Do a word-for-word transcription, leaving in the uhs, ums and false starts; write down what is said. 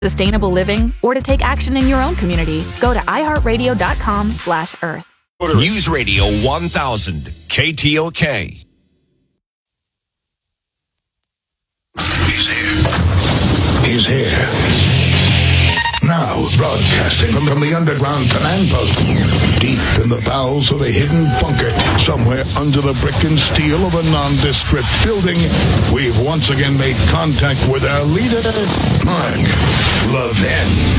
sustainable living, or to take action in your own community, go to iheartradio.com slash earth. News Radio one thousand, K T O K. He's here. He's here. Now, broadcasting from, from the underground command post, deep in the bowels of a hidden bunker, somewhere under the brick and steel of a nondescript building, we've once again made contact with our leader, Mark Levin.